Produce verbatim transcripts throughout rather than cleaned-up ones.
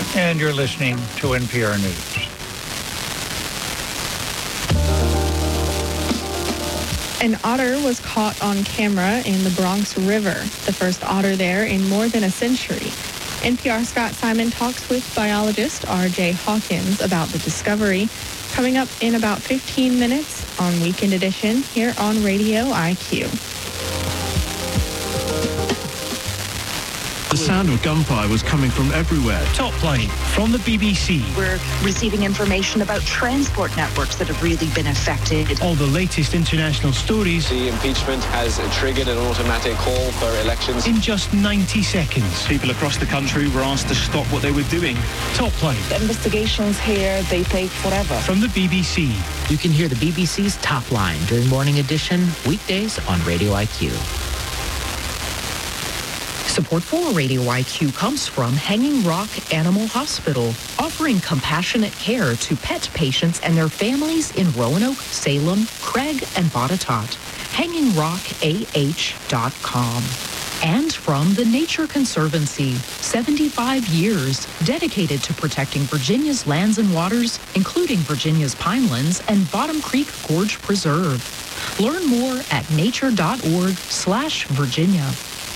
And you're listening to N P R News. An otter was caught on camera in the Bronx River, the first otter there in more than a century. N P R Scott Simon talks with biologist R J Hawkins about the discovery, coming up in about fifteen minutes on Weekend Edition here on Radio I Q. The sound of gunfire was coming from everywhere. Top line from the B B C. We're receiving information about transport networks that have really been affected. All the latest international stories. The impeachment has triggered an automatic call for elections. In just ninety seconds. People across the country were asked to stop what they were doing. Top line. The investigations here, they take forever. From the B B C. You can hear the B B C's Top Line during Morning Edition, weekdays on Radio I Q. Support for Radio I Q comes from Hanging Rock Animal Hospital, offering compassionate care to pet patients and their families in Roanoke, Salem, Craig, and Botetourt. hanging rock a h dot com. And from the Nature Conservancy, seventy-five years dedicated to protecting Virginia's lands and waters, including Virginia's pinelands and Bottom Creek Gorge Preserve. Learn more at nature.org slash Virginia.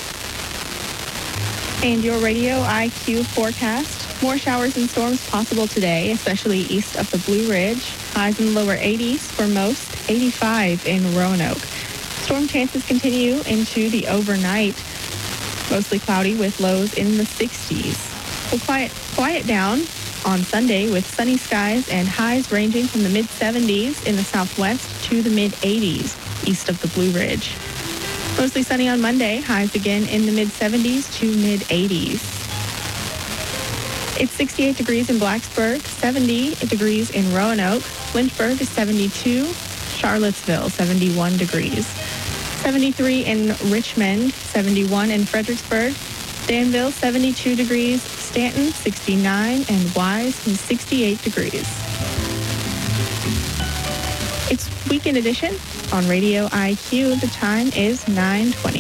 And your Radio I Q forecast. More showers and storms possible today, especially east of the Blue Ridge. Highs in the lower eighties for most, eighty-five in Roanoke. Storm chances continue into the overnight. Mostly cloudy with lows in the sixties. We'll quiet, quiet down on Sunday with sunny skies and highs ranging from the mid-seventies in the southwest to the mid-eighties east of the Blue Ridge. Mostly sunny on Monday, highs again in the mid-seventies to mid-eighties. It's sixty-eight degrees in Blacksburg, seventy degrees in Roanoke, Lynchburg is seventy-two, Charlottesville seventy-one degrees, seventy-three in Richmond, seventy-one in Fredericksburg, Danville seventy-two degrees, Stanton sixty-nine, and Wise is sixty-eight degrees. It's Weekend Edition on Radio I Q. The time is nine twenty.